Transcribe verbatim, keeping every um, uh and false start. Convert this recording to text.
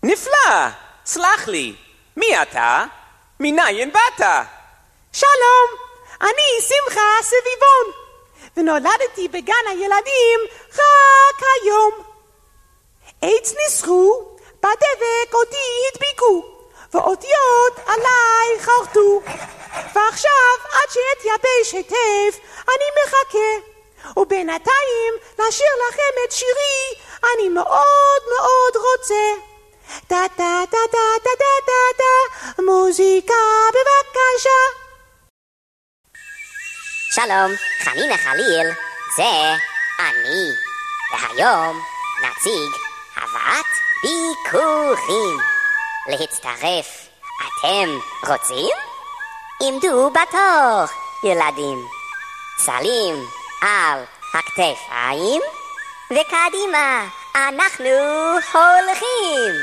נפלא! סלח לי, מי אתה? מניין באת? שלום, אני שמחה סביבון, ונולדתי בגן הילדים רק היום. עץ ניסחו, בדבק אותי הדביקו, ואותיות עליי חרטו. ועכשיו עד שאתייבש היטב אני מחכה, ובינתיים לשיר לכם את שירי אני מאוד מאוד רוצה. דה דה דה דה דה דה דה דה, מוזיקה בבקשה. שלום, חנינה חליל, זה אני, והיום נציג הבאת ביקורים. להצטרף אתם רוצים? עמדו בתור, ילדים. סלים על הכתפיים, וקדימה אנחנו הולכים.